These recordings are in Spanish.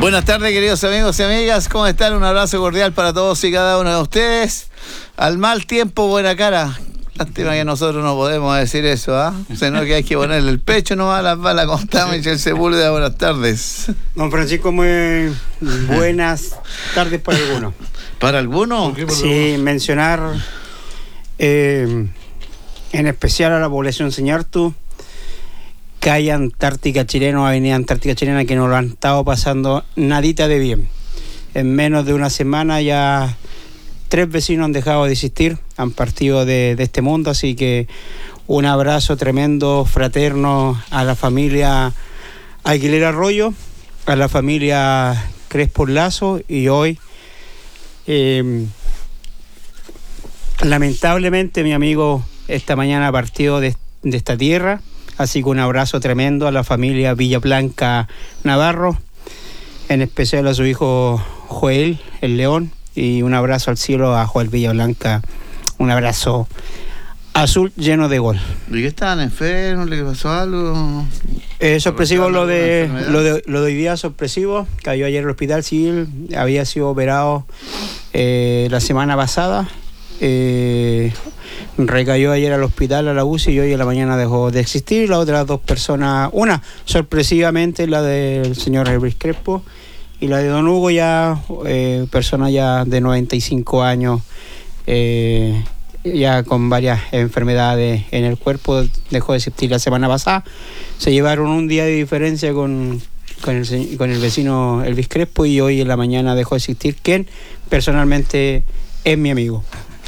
Buenas tardes, queridos amigos y amigas, ¿cómo están? Un abrazo cordial para todos y cada uno de ustedes. Al mal tiempo, buena cara. Lástima que nosotros no podemos decir eso, ¿ah? Sino que hay que ponerle el pecho nomás a las balas. ¿Cómo está, Michel Sepúlveda? Buenas tardes. Don Francisco, muy buenas tardes para algunos. ¿Para algunos? Sí, mencionar en especial a la población Señartu, calle Antártica Chileno, avenida Antártica Chilena, que nos lo han estado pasando nadita de bien. En menos de una semana ya 3 vecinos han dejado de existir, han partido de este mundo, así que un abrazo tremendo, fraterno a la familia Aguilera Arroyo, a la familia Crespo Lazo, y hoy lamentablemente mi amigo esta mañana partió de esta tierra, así que un abrazo tremendo a la familia Villablanca Navarro, en especial a su hijo Joel, el León, y un abrazo al cielo a Joel Villablanca, un abrazo azul lleno de gol. ¿Y qué estaban enfermos? ¿Le pasó algo? Sorpresivo lo de hoy día, sorpresivo. Cayó ayer al hospital civil, había sido operado la semana pasada. Recayó ayer al hospital, a la UCI, y hoy en la mañana dejó de existir. Las otras 2 personas, una sorpresivamente la del señor Elvis Crespo, y la de don Hugo, ya persona ya de 95 años, ya con varias enfermedades en el cuerpo, dejó de existir la semana pasada. Se llevaron un día de diferencia con el vecino Elvis Crespo, y hoy en la mañana dejó de existir quien personalmente es mi amigo.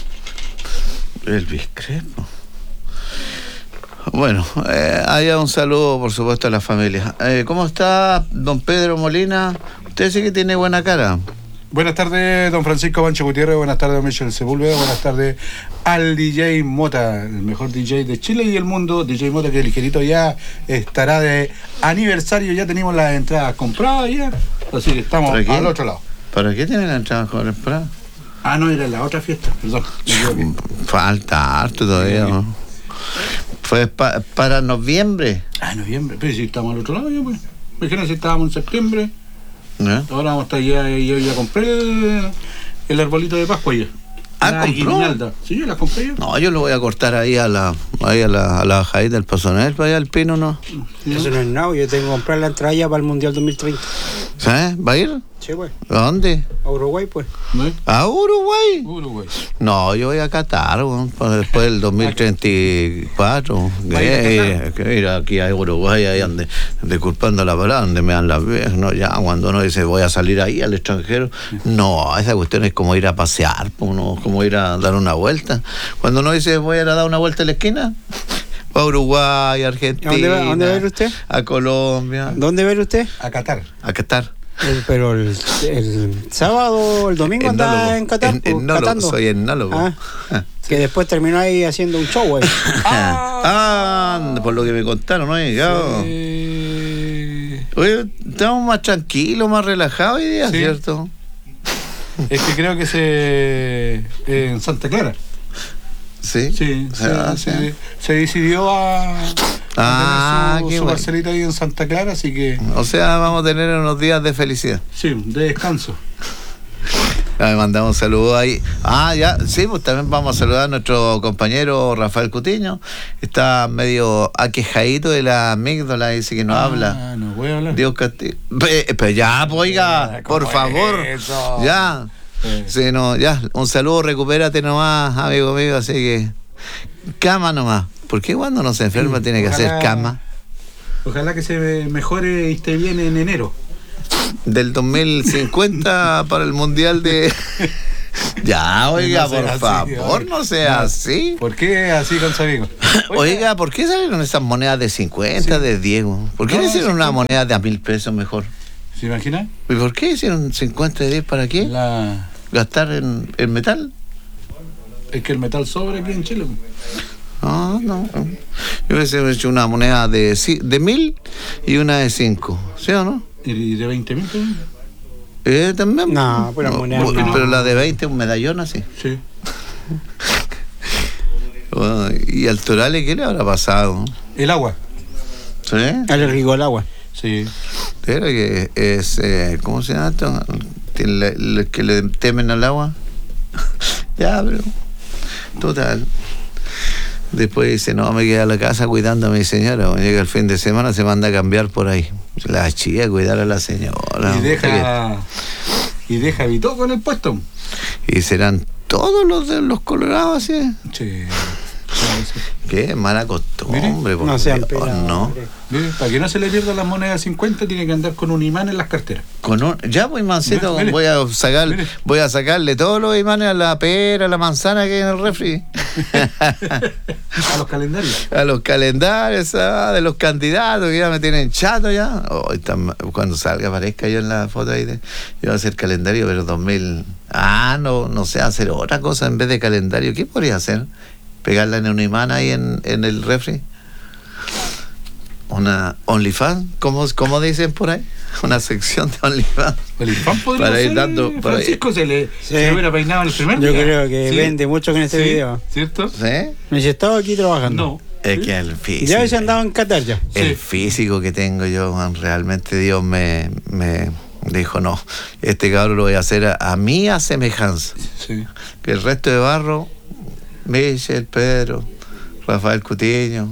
Elvis Crespo. Bueno, haya un saludo, por supuesto, a la familia. ¿Cómo está don Pedro Molina? Usted sí que tiene buena cara. Buenas tardes, don Francisco Pancho Gutiérrez. Buenas tardes, don Michel Sepúlveda. Buenas tardes al DJ Mota, el mejor DJ de Chile y el mundo. DJ Mota, que ligerito ya estará de aniversario. Ya tenemos las entradas compradas ya. Así que estamos al otro lado. ¿Para qué tienen las entradas compradas? Ah, no, era la otra fiesta, perdón. Falta harto todavía, ¿no? Fue para noviembre. Ah, noviembre, pero si estamos al otro lado ya, pues. Imagínate si estábamos en septiembre. ¿No? Ahora vamos a estar ya, yo ya compré el arbolito de Pascua ya. Ah, ¿compró? Sí, yo las compré ya. No, yo lo voy a cortar ahí a la bajadita del Pasonel, para allá al Pino, ¿no? Eso no es nada, yo tengo que comprar la entrada ya para el Mundial 2030. ¿Sabes? ¿Va a ir? Sí, pues. ¿A dónde? A Uruguay, pues. ¿No? ¿A Uruguay? Uruguay. No, yo voy a Qatar, bueno, después del 2034. Ir aquí a Uruguay, ahí ande, disculpando la palabra, donde me dan las viejas, ¿no? Ya cuando uno dice voy a salir ahí al extranjero, no, esa cuestión es como ir a pasear, ¿no? Como ir a dar una vuelta. Cuando uno dice voy a ir a dar una vuelta en la esquina, a Uruguay, a Argentina. ¿A dónde va a ir usted? A Colombia. ¿Dónde va a ir usted? A Qatar. A Qatar. Pero el sábado, el domingo andaba en Qatar. Soy etnólogo. Que después terminó ahí haciendo un show ahí. Por lo que me contaron, ¿no? Sí. Oye, estamos más tranquilos, más relajados hoy día, sí. ¿Cierto? Es que creo que en Santa Clara. Sí. Se decidió a tener su parcelita ahí en Santa Clara, así que... O sea, vamos a tener unos días de felicidad. Sí, de descanso. Me mandamos un saludo ahí. Ya, sí, pues también vamos a saludar a nuestro compañero Rafael Cutiño. Está medio aquejadito de la amígdala, dice que no habla. No voy a hablar. Dios castigo. Pero ya, pues, oiga, por favor. Eso? Ya. Sí, no, ya. Un saludo, recupérate nomás, amigo mío. Así que, cama nomás. ¿Por qué cuando uno se enferma tiene que hacer cama? Ojalá que se mejore y esté bien en enero. Del 2050 para el Mundial de... Ya, oiga, no por favor, no sea así. ¿Por qué así con su amigo? Oiga, ¿por qué salieron esas monedas de 50, de 10? ¿Por qué no hicieron una moneda de a 1.000 pesos mejor? ¿Se imagina? ¿Y por qué hicieron 50 de 10? ¿Para qué? ¿Gastar en metal? Es que el metal sobra aquí en Chile. No. Yo hubiese hecho una moneda de 1.000 y una de 5. ¿Sí o no? ¿Y de 20.000 también? ¿También? No, pues la moneda no. Pero la de 20 es un medallón así. Sí. Bueno, ¿y al Torale qué le habrá pasado? El agua. ¿Sí? Alérgico al agua. Sí. Pero que es, ¿cómo se llama esto? Que le temen al agua. Ya, pero total. Después dice, no, me quedé a la casa cuidando a mi señora. Cuando llega el fin de semana se manda a cambiar por ahí. La chica a cuidar a la señora. Y deja Vito con el puesto. Y serán todos los de los colorados así. Sí. Qué mala costumbre. Mire, no sean pelados, no. Mire, para que no se le pierdan las monedas 50 tiene que andar con un imán en las carteras. Ya pues, Mancito, Mire. voy a sacarle todos los imanes a la pera, a la manzana que hay en el refri. A los calendarios. A los calendarios de los candidatos que ya me tienen chato ya. Cuando salga aparezca yo en la foto ahí yo voy a hacer calendario, pero 2000. No sé, hacer otra cosa en vez de calendario. ¿Qué podría hacer? Pegarla en un imán ahí en el refri. Una OnlyFans, ¿cómo dicen por ahí? Una sección de OnlyFans. OnlyFans podría Para ir ser, dando. Francisco se le hubiera peinado en el primer día. Yo creo que vende mucho con este video. ¿Cierto? ¿Sí? Me dice, estaba aquí trabajando. No. Es que el físico. Ya había andado en Qatar ya. El físico que tengo yo, realmente Dios me dijo, no, este cabrón lo voy a hacer a mí a semejanza. Sí. Que el resto de barro, Michel, Pedro, Rafael Cutiño,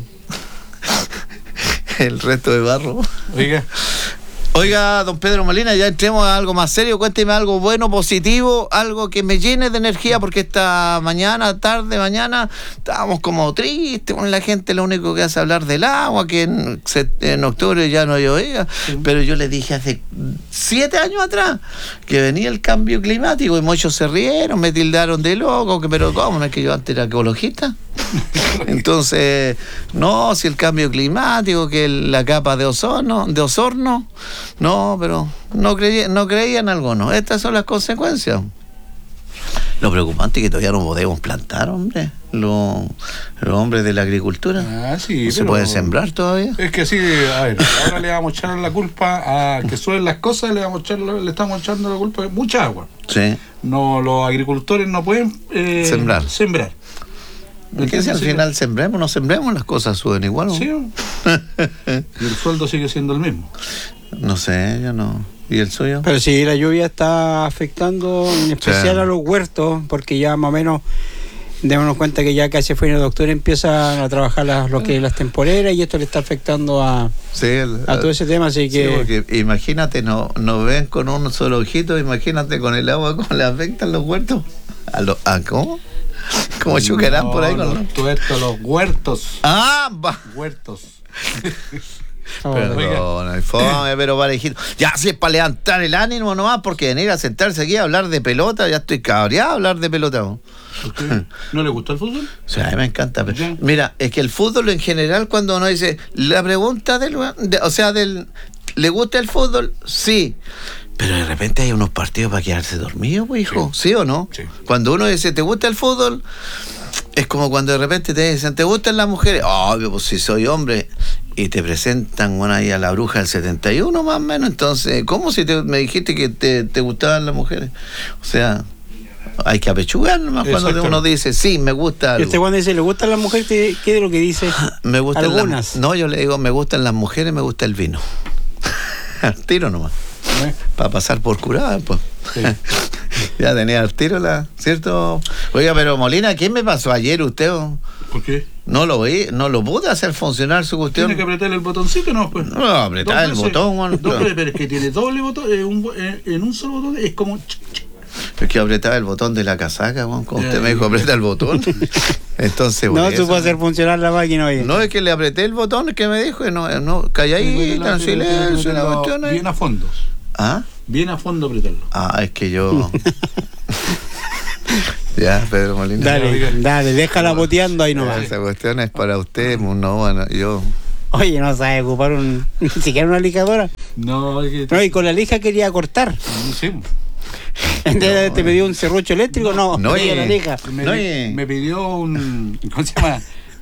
el resto de barro. Oiga, don Pedro Molina, ya entremos a algo más serio. Cuénteme algo bueno, positivo, algo que me llene de energía, porque esta mañana, estábamos como tristes con la gente. Lo único que hace hablar del agua, que en octubre ya no llovía. Sí. Pero yo le dije hace 7 años atrás que venía el cambio climático y muchos se rieron, me tildaron de loco, pero ¿cómo? ¿No es que yo antes era ecologista? Entonces, no, si el cambio climático, que la capa de ozono, no, pero no creían algunos. Estas son las consecuencias. Lo preocupante es que todavía no podemos plantar, hombre. Los hombres de la agricultura. Sí, ¿No se puede sembrar todavía? Es que sí, a ver, ahora le vamos a echar la culpa a que suelen las cosas, le estamos echando la culpa de mucha agua. Sí. No, los agricultores no pueden sembrar. ¿Y qué si al final sembremos? No sembremos, las cosas suben igual, ¿no? Sí. Y el sueldo sigue siendo el mismo. No sé, yo no. ¿Y el suyo? Pero sí, la lluvia está afectando en especial a los huertos, porque ya más o menos démonos cuenta que ya casi a fines de octubre empiezan a trabajar las temporeras, y esto le está afectando a todo ese tema, así que... Sí, porque imagínate, no ven con un solo ojito, imagínate con el agua cómo le afectan los huertos. ¿Cómo? Como chucarán por ahí con los huertos. Huertos. Perdón, pero parejito. Ya, si es para levantar el ánimo nomás, porque venir a sentarse aquí a hablar de pelota, ya estoy cabreado a hablar de pelota. ¿No le gustó el fútbol? Sí, a mí me encanta. Mira, es que el fútbol en general, cuando uno dice, la pregunta ¿le gusta el fútbol? Sí. Pero de repente hay unos partidos para quedarse dormido, pues, hijo. ¿Sí o no? Sí. Cuando uno dice, ¿te gusta el fútbol? Es como cuando de repente te dicen, ¿te gustan las mujeres? Pues si soy hombre. Y te presentan ahí a la bruja del 71 más o menos. Entonces, ¿cómo si me dijiste que te gustaban las mujeres? O sea, hay que apechugar nomás cuando uno dice, sí, me gusta algo. Cuando dice, ¿le gustan las mujeres? ¿Qué es lo que dice? Me gustan algunas. No, yo le digo, me gustan las mujeres, me gusta el vino. Al tiro nomás. Para pasar por curada, pues. Sí. Ya tenía al tiro ¿cierto? Oiga, pero Molina, ¿qué me pasó ayer usted? ¿Por qué? No lo pude hacer funcionar su cuestión. Tiene que apretarle el botoncito, ¿no? Pues. No, apretar el botón. Pero es que tiene doble botón, en un solo botón es como... Es que apretaba el botón de la casaca, cuando usted me dijo aprieta el botón. Entonces, no, tú puedes hacer funcionar la máquina hoy. No, es que le apreté el botón que me dijo, no, calladita, en silencio, la cuestión. Bien a fondo. Bien a fondo apretarlo. Es que yo... Ya, Pedro Molina. Dale, déjala boteando ahí nomás. Esa cuestión es para usted, no, yo... Oye, no sabes ocupar ni siquiera una lijadora. No, y con la lija quería cortar. Sí. Entonces te pidió un serrucho eléctrico, no la lija. Me pidió un... ¿Cómo se llama?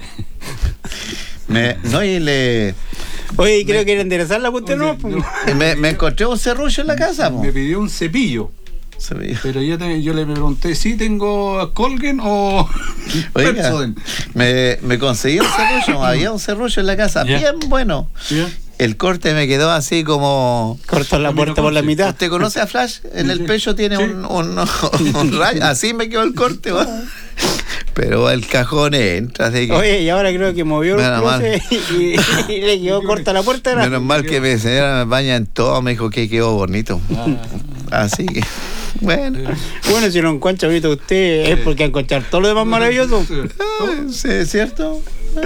Oye, creo que era enderezar la cuestión, ¿no? Me encontré un serrucho en la casa, Me pidió un cepillo. Pero yo le pregunté si tengo Colgate o... Oiga, me conseguí un serrucho, había un serrucho en la casa, bien bueno. el corte me quedó así como... Cortó la puerta por la mitad. ¿Usted conoce a Flash? En el pecho tiene un rayo. Así me quedó el corte, ¿va? Pero el cajón entra, así que... Oye, y ahora creo que movió el closet y le quedó corta la puerta. Menos mal que mi señora me baña en todo, me dijo que quedó bonito. Así que, bueno. Bueno, si lo encuentra bonito usted, es porque encontrar todo lo demás maravilloso. Sí, ¿es cierto?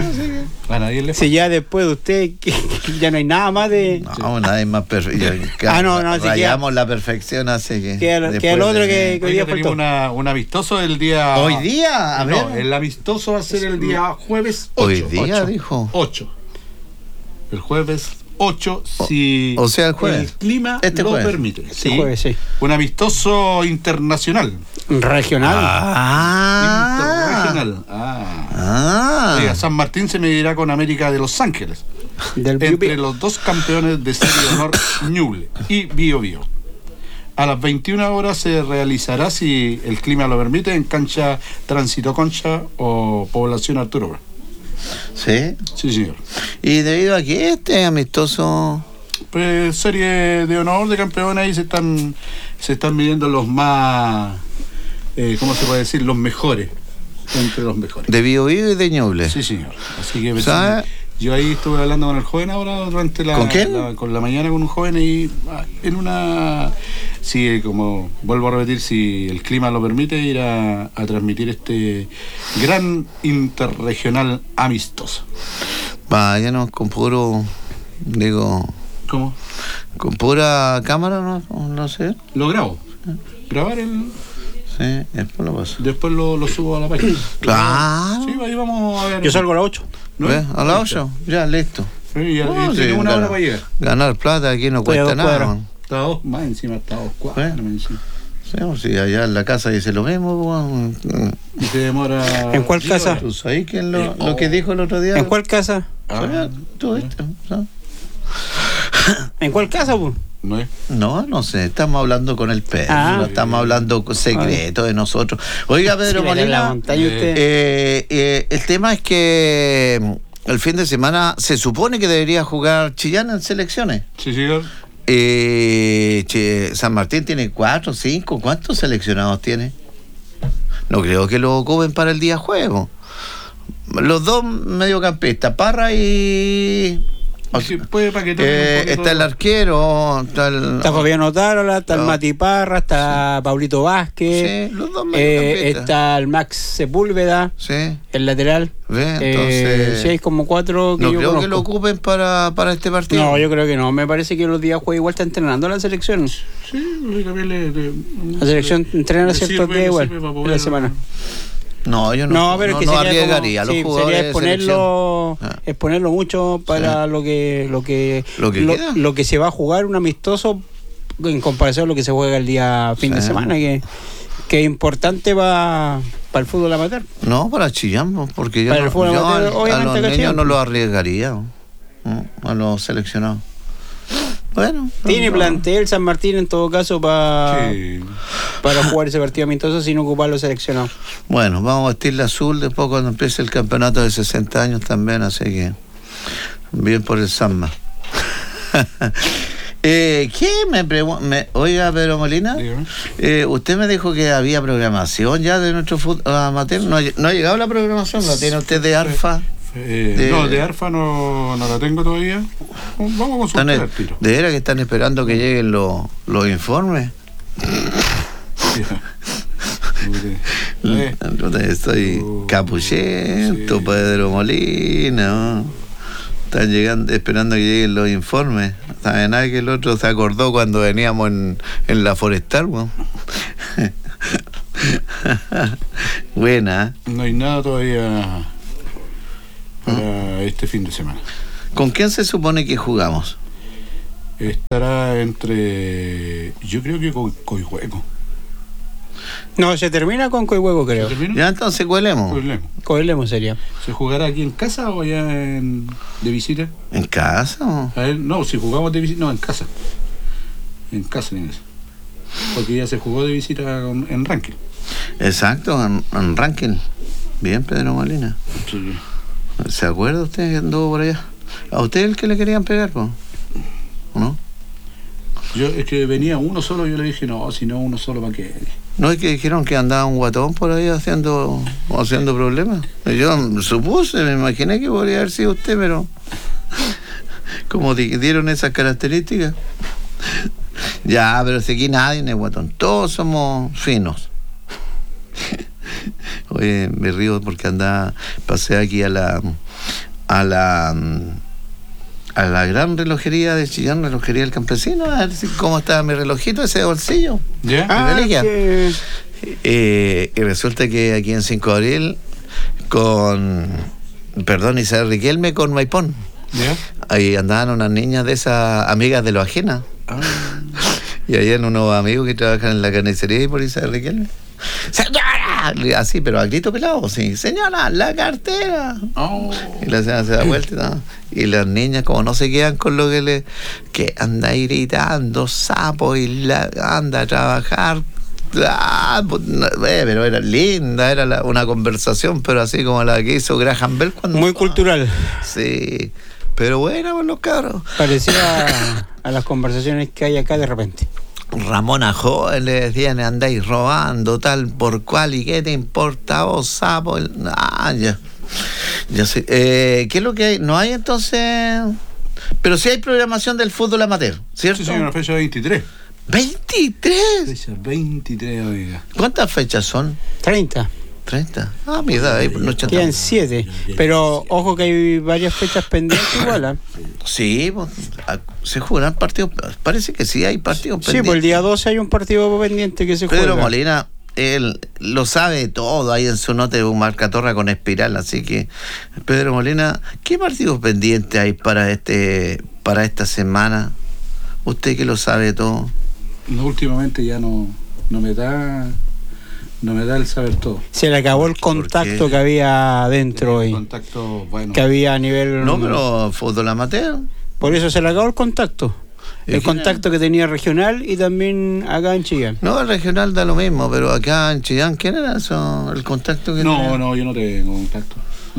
A nadie le Si ya después de usted, que ya no hay nada más de... No, nada es más perfecto. no, si rayamos la perfección, así que... Que el otro que hoy día tenemos un amistoso el día... ¿Hoy día? A ver. No, el amistoso va a ser el día jueves 8. ¿Hoy día, dijo? 8. El jueves 8, si o sea, el jueves. El clima Este lo jueves. permite. Sí. Jueves, sí. Un amistoso internacional. Regional. Interregional. Oiga, San Martín se medirá con América de Los Ángeles. Del Entre los dos campeones de Serie de Honor Ñuble y Bio Bio. A las 21 horas se realizará, si el clima lo permite, en cancha Tránsito Concha o Población Arturo Prat. ¿Sí? Sí, señor. ¿Y debido a que este amistoso? Pues serie de honor de campeones, ahí se están midiendo los más, ¿cómo se puede decir? Los mejores, entre los mejores. De Bio Bio y de Ñuble. Sí, señor. Así que ¿Sabe? yo ahí estuve hablando con el joven ahora durante la... ¿Con quién? Con la mañana con un joven y en una... Sí, como vuelvo a repetir, si el clima lo permite, ir a transmitir este gran interregional amistoso. Váyanos con puro, digo... ¿Cómo? ¿Con pura cámara, no sé? Lo grabo. Grabar Sí, después lo paso. después lo subo a la página. Claro. Sí, ahí vamos a ver. Yo salgo a las 8. ¿No? ¿Ves? A las 8, ya, listo. Sí, ya, No, tiene sí, una hora para llegar. Ganar plata aquí no Estoy a cuesta 2 nada. cuadras. Man. Está a 2, más encima está a 2 cuadras. Bueno. más encima. Sí, pues, si allá en la casa dice lo mismo, weón. Y se demora... ¿En cuál 10 casa? horas. ¿Tú sabes quién lo que dijo el otro día? ¿En cuál casa? Ah, ¿Tú viste? ¿En cuál casa, pues? no es. No sé, estamos hablando con el Pedro, Ah. no estamos hablando con secreto de nosotros. Oiga, Pedro Sí, en la Molina, montaña usted. el tema es que el fin de semana se supone que debería jugar Chillán en selecciones. Sí, señor. San Martín tiene 4, 5, ¿cuántos seleccionados tiene? No creo que lo ocupen para el día juego. Los dos mediocampistas, Parra y... Sí, puede paquetar un poquito. está el arquero, Está Fabiano Tarola, está el No. Mati Parra, está Paulito Vázquez, Sí, los dos mediocampistas. está el Max Sepúlveda, Sí, el lateral. ve, entonces... Sí, hay como 4 que no yo creo que conozco. lo ocupen para este partido. No, yo creo que no. Me parece que los días juega igual está entrenando la selección. Sí, también La selección entrena ciertos días igual en la semana. No, yo No, pero es que sería arriesgaría. como, Los sí, jugadores sería de exponerlo, selección. exponerlo mucho para Sí. lo que queda. lo que se va a jugar un amistoso en comparación a lo que se juega el día fin de Sí. semana, que es importante para el fútbol amateur. No, para Chillán, pues, porque yo, Para el fútbol amateur, a obviamente, los acá niños Chillán. no los arriesgaría, ¿no? A los seleccionados. Bueno. Tiene plantel San Martín en todo caso para Sí. jugar ese partido amistoso sin ocupar los seleccionados. Bueno, vamos a vestirle azul después cuando empiece el campeonato de 60 años también, así que bien por el Sanma. ¿Qué me pregunta? Oiga, Pedro Molina, Dígame. usted me dijo que había programación ya de nuestro fútbol amateur. No ha llegado la programación, ¿la tiene usted de ARFA? No, de ARFA no la tengo todavía. Vamos a consultar el tiro. ¿De veras que están esperando que lleguen los informes? Estoy capuchento, sí. Pedro Molina, ¿no? Están llegando, esperando que lleguen los informes. ¿Sabe nada que el otro se acordó cuando veníamos en la forestal, ¿no? Buena. No hay nada todavía para este fin de semana. ¿Con quién se supone que jugamos? Estará entre... Yo creo que con Coihueco. No, se termina con Coihueco, creo. ¿Termina? Ya entonces cuelemos. Coilemo. Coelemo sería. ¿Se jugará aquí en casa o allá de visita? ¿En casa? ¿O? A ver, no, si jugamos de visita... No, en casa. En casa tiene que ser. Porque ya se jugó de visita en ranking. Exacto, en ranking. Bien, Pedro Molina. Sí. ¿Se acuerda usted que anduvo por allá? ¿A usted el que le querían pegar, po? ¿O no? Es que venía uno solo, yo le dije, no, si no uno solo, ¿para qué? ¿No es que dijeron que andaba un guatón por ahí haciendo problemas? Yo supuse, me imaginé que podría haber sido usted, pero como dieron esas características. Ya, pero si aquí nadie es guatón, todos somos finos. Oye, me río porque pasé aquí a la gran relojería de Chillán, relojería del campesino, a ver cómo estaba mi relojito, ese de bolsillo. ¿Ya? Y resulta que aquí en 5 de abril, Isabel Riquelme con Maipón. ¿Ya? Ahí andaban unas niñas de esas amigas de lo ajena. Y ahí en unos amigos que trabajan en la carnicería y por Isabel Riquelme. ¡Señora! Así, pero a grito pelado, sí. ¡Señora, la cartera! Oh. Y la señora se da vuelta, ¿no? Y las niñas, como no se quedan con lo que anda ahí gritando, sapo, y anda a trabajar. Pero era linda, era una conversación, pero así como la que hizo Graham Bell cuando. Muy cultural. Sí, pero buena con los cabros. Parecía a las conversaciones que hay acá de repente. Ramona joven le decían, andáis robando tal por cual, y qué te importa vos, sapo. Ya sé. ¿Qué es lo que hay? No hay entonces, pero sí hay programación del fútbol amateur, ¿cierto? Sí, una fecha 23. ¿23? Fecha 23, oiga. ¿Cuántas fechas son? 30. 30. Ah, mi edad, ahí no está Quedan tan- 7. Pero ojo que hay varias fechas pendientes igual, ¿eh? Sí, pues, se jugarán partidos, parece que sí hay partidos Sí, pues el día 12 hay un partido pendiente que se Pedro juega. Molina, él lo sabe todo ahí en su nota de un marcatorra con espiral, así que Pedro Molina, ¿qué partidos pendientes hay para esta semana? Usted que lo sabe todo. No, últimamente ya no me da el saber todo. Se le acabó el contacto qué? que había adentro El hoy. contacto, bueno. Que había a nivel. No, pero fútbol amateur. Por eso se le acabó el contacto. ¿Y El quién contacto que tenía regional y también acá en Chillán. No, el regional da lo mismo, pero acá en Chillán, ¿quién era eso? El contacto que tenía? No, yo no tengo contacto.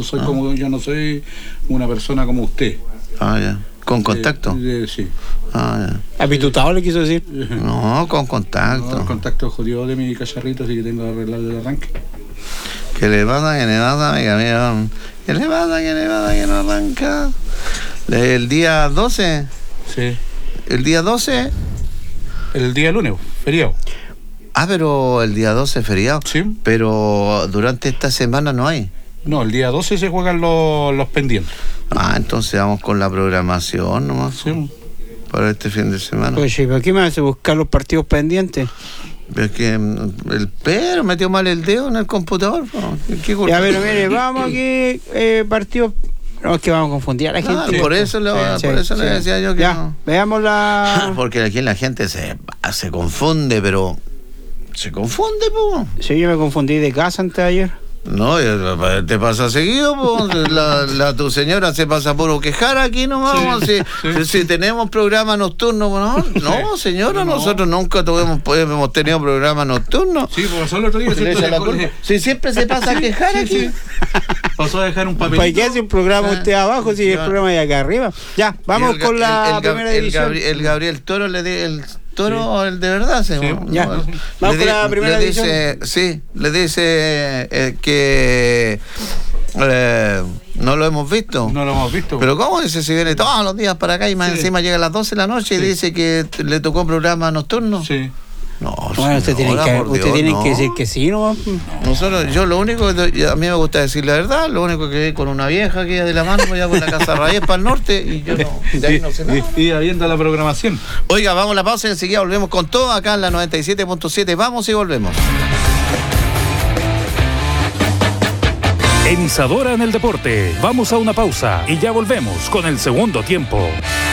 Yo no soy una persona como usted. Ah, ya. ¿Con contacto? Sí. Ah, Apitutado le quiso decir. ya. No, con No, contacto. el contacto jodido de mi cacharrito, así que tengo que arreglarle el arranque. Que le pasa, amiga mía. Que le pasa, que no arranca. El día 12. Sí. El día 12. El día lunes, feriado. Ah, pero el día 12 es feriado. Sí. Pero durante esta semana no hay. No, el día 12 se juegan los pendientes. Ah, entonces vamos con la programación nomás. Sí. Para este fin de semana. Oye, ¿para qué me hace buscar los partidos pendientes? Es que el Pedro metió mal el dedo en el computador. ¿Qué culpa? Ya, pero mire, vamos aquí, partidos. No, es que vamos a confundir a la Claro, gente. por eso le decía yo que ya, no. veamos la. Porque aquí la gente se confunde, pero se confunde, po. Sí, yo me confundí de casa antes de ayer. No, te pasa seguido, po. Tu señora se pasa puro quejar aquí nomás. Si tenemos programa nocturno, no, señora, No. nosotros nunca hemos tenido programa nocturno. Sí, pues pasó el otro día. Le echa la culpa. Si siempre se pasa a quejar aquí. Pasó a dejar un papelito. ¿Para qué hace un programa usted abajo si el programa de acá arriba? Ya, vamos Y con la primera edición. El Gabriel Toro el Toro, el de verdad, Sí, ya. Vamos con la primera edición. Le dice que no lo hemos visto. No lo hemos visto. Pero ¿cómo dice si viene todos los días para acá y más Sí. encima llega a las 12 de la noche y Sí. dice que le tocó programa nocturno? Sí. No, Bueno, usted tiene que decir que sí, ¿no? Yo lo único que a mí me gusta decir la verdad, lo único que vi con una vieja que de la mano allá por la casa Raíz para el norte y yo no, de ahí no sé nada. Y viendo la programación. Oiga, vamos a la pausa y enseguida volvemos con todo acá en la 97.7. Vamos y volvemos. En Isadora en el Deporte, vamos a una pausa y ya volvemos con el segundo tiempo.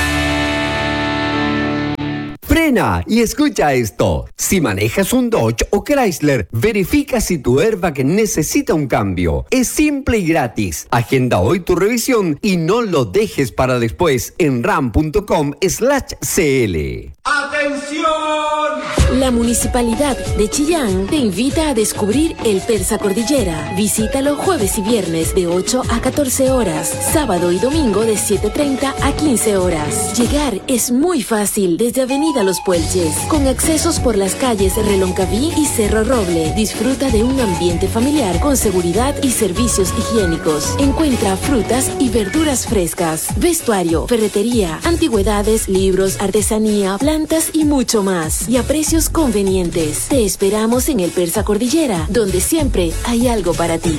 Frena y escucha esto. Si manejas un Dodge o Chrysler, verifica si tu airbag necesita un cambio. Es simple y gratis. Agenda hoy tu revisión y no lo dejes para después en ram.com/cl. ¡Atención! La Municipalidad de Chillán te invita a descubrir el Persa Cordillera. Visítalo jueves y viernes de 8 a 14 horas, sábado y domingo de 7:30 a 15 horas. Llegar es muy fácil desde Avenida Los Puelches, con accesos por las calles Reloncaví y Cerro Roble. Disfruta de un ambiente familiar con seguridad y servicios higiénicos. Encuentra frutas y verduras frescas, vestuario, ferretería, antigüedades, libros, artesanía, plantas y mucho más. Y a precios convenientes. Te esperamos en el Persa Cordillera, donde siempre hay algo para ti.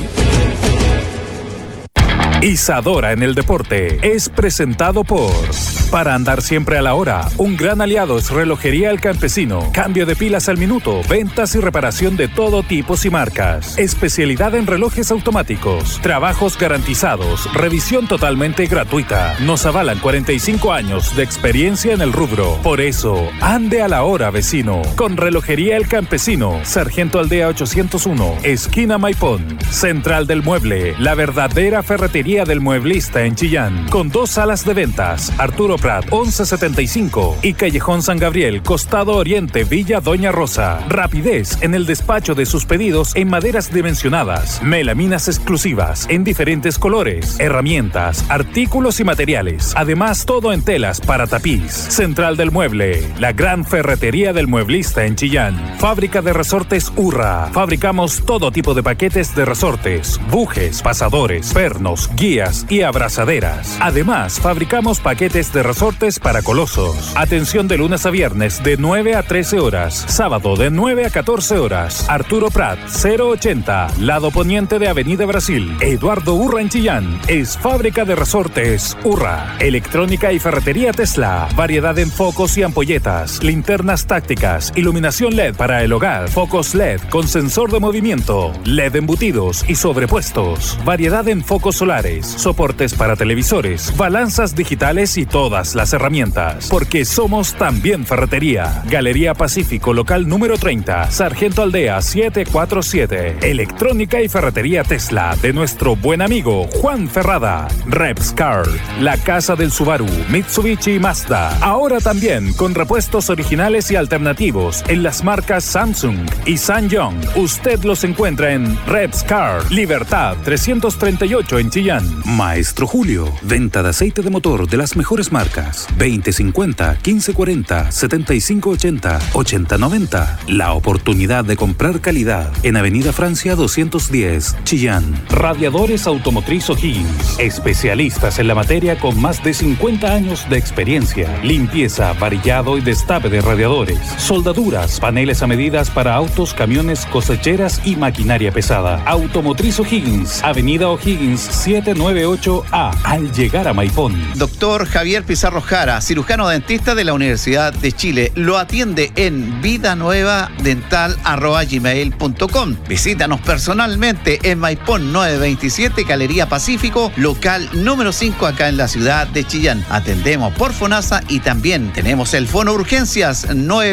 Isadora en el deporte es presentado por... Para andar siempre a la hora, un gran aliado es Relojería El Campesino. Cambio de pilas al minuto, ventas y reparación de todo tipo y marcas. Especialidad en relojes automáticos, trabajos garantizados, revisión totalmente gratuita. Nos avalan 45 años de experiencia en el rubro. Por eso, ande a la hora, vecino. Con Relojería El Campesino, Sargento Aldea 801, esquina Maipón. Central del Mueble, la verdadera ferretería del mueblista en Chillán. Con 2 salas de ventas, Arturo Prat 1175 y Callejón San Gabriel, Costado Oriente, Villa Doña Rosa. Rapidez en el despacho de sus pedidos en maderas dimensionadas, melaminas exclusivas en diferentes colores, herramientas, artículos y materiales. Además, todo en telas para tapiz. Central del Mueble, la gran ferretería del mueblista en Chillán. Fábrica de resortes Urra. Fabricamos todo tipo de paquetes de resortes, bujes, pasadores, pernos, guías y abrazaderas. Además, fabricamos paquetes de resortes para colosos. Atención de lunes a viernes de 9 a 13 horas. Sábado de 9 a 14 horas. Arturo Prat, 080, lado poniente de Avenida Brasil. Eduardo Urra en Chillán. Es fábrica de resortes Urra. Electrónica y ferretería Tesla. Variedad en focos y ampolletas. Linternas tácticas. Iluminación LED para el hogar. Focos LED con sensor de movimiento. LED embutidos y sobrepuestos. Variedad en focos solares. Soportes para televisores. Balanzas digitales y todas las herramientas, porque somos también ferretería. Galería Pacífico, local número 30, Sargento Aldea 747. Electrónica y ferretería Tesla de nuestro buen amigo Juan Ferrada. Repscar, la casa del Subaru, Mitsubishi y Mazda. Ahora también con repuestos originales y alternativos en las marcas Samsung y SsangYong. Usted los encuentra en Repscar, Libertad 338 en Chillán. Maestro Julio, venta de aceite de motor de las mejores marcas. 2050, 1540, 7580, 8090. La oportunidad de comprar calidad en Avenida Francia 210, Chillán. Radiadores Automotriz O'Higgins. Especialistas en la materia con más de 50 años de experiencia. Limpieza, varillado y destape de radiadores. Soldaduras, paneles a medidas para autos, camiones, cosecheras y maquinaria pesada. Automotriz O'Higgins. Avenida O'Higgins 798A. Al llegar a Maipón. Doctor Javier Pizarro Jara, cirujano dentista de la Universidad de Chile. Lo atiende en vidanuevadental@gmail.com. Visítanos personalmente en Maipón 927, Galería Pacífico, local número 5, acá en la ciudad de Chillán. Atendemos por FONASA y también tenemos el fono urgencias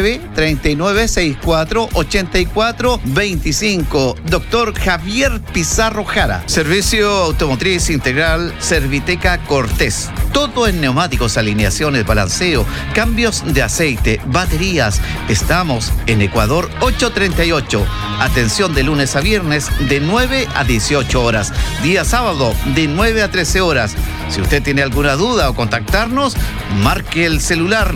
939-64-84-25. Doctor Javier Pizarro Jara. Servicio automotriz integral Serviteca Cortés. Todo en neumáticos, alineaciones, balanceo, cambios de aceite, baterías. Estamos en Ecuador 838. Atención de lunes a viernes de 9 a 18 horas. Día sábado de 9 a 13 horas. Si usted tiene alguna duda o contactarnos, marque el celular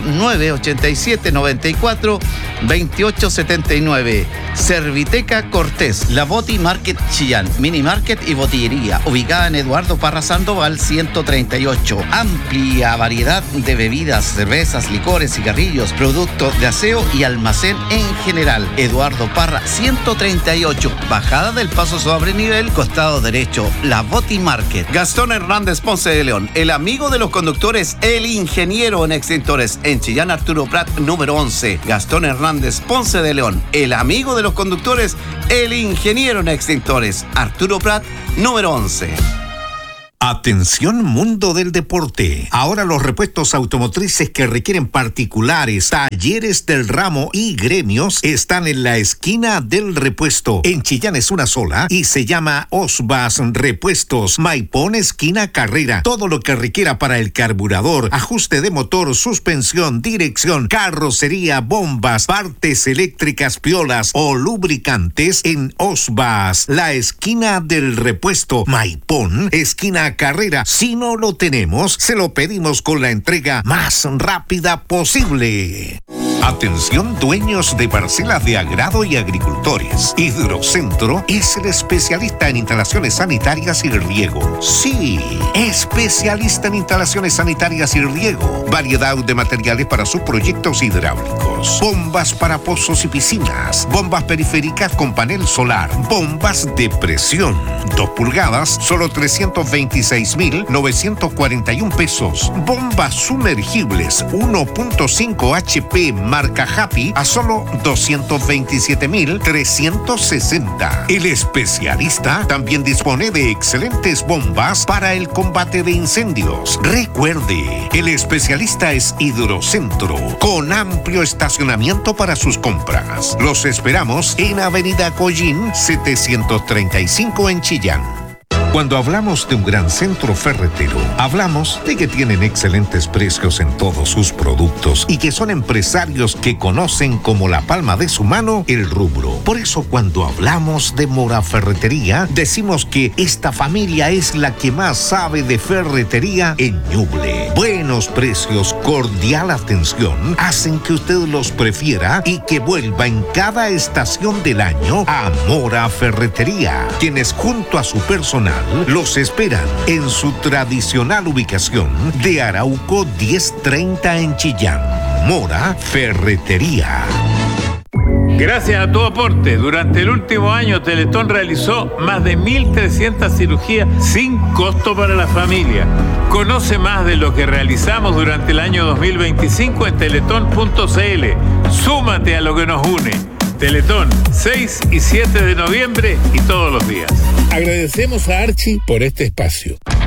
987-94-2879. Serviteca Cortés, la Boti Market Chillán, Mini Market y Botillería, ubicada en Eduardo Parra Sandoval 138. Amplia variedad de bebidas, cervezas, licores, cigarrillos, productos de aseo y almacén en general. Eduardo Parra 138, bajada del Paso sobre nivel, costado derecho, la Boti Market. Gastón Hernández Ponce de León, el amigo de los conductores, el ingeniero en extintores, en Chillán Arturo Prat número 11. Gastón Hernández Ponce de León, el amigo de los conductores, el ingeniero en extintores, Arturo Prat número 11. Atención mundo del deporte. Ahora los repuestos automotrices que requieren particulares, talleres del ramo y gremios están en la esquina del repuesto. En Chillán es una sola y se llama Osbas Repuestos. Maipón, esquina Carrera. Todo lo que requiera para el carburador, ajuste de motor, suspensión, dirección, carrocería, bombas, partes eléctricas, piolas o lubricantes en Osbas, la esquina del repuesto. Maipón, esquina Carrera. Si no lo tenemos, se lo pedimos con la entrega más rápida posible. Atención dueños de parcelas de agrado y agricultores. Hidrocentro es el especialista en instalaciones sanitarias y riego. Sí, especialista en instalaciones sanitarias y riego. Variedad de materiales para sus proyectos hidráulicos. Bombas para pozos y piscinas. Bombas periféricas con panel solar. Bombas de presión. 2 pulgadas, solo 326.941 pesos. Bombas sumergibles 1.5 HP marca Happy a solo 227.360. El especialista también dispone de excelentes bombas para el combate de incendios. Recuerde, el especialista es Hidrocentro, con amplio estacionamiento para sus compras. Los esperamos en Avenida Collín 735 en Chillán. Cuando hablamos de un gran centro ferretero, hablamos de que tienen excelentes precios en todos sus productos y que son empresarios que conocen como la palma de su mano el rubro. Por eso cuando hablamos de Mora Ferretería, decimos que esta familia es la que más sabe de ferretería en Ñuble. Buenos precios, cordial atención, hacen que usted los prefiera y que vuelva en cada estación del año a Mora Ferretería, quienes junto a su personal los esperan en su tradicional ubicación de Arauco 1030 en Chillán. Mora Ferretería. Gracias a tu aporte, durante el último año Teletón realizó más de 1.300 cirugías sin costo para la familia. Conoce más de lo que realizamos durante el año 2025 en teletón.cl. Súmate a lo que nos une. Teletón, 6 y 7 de noviembre y todos los días. Agradecemos a Archie por este espacio.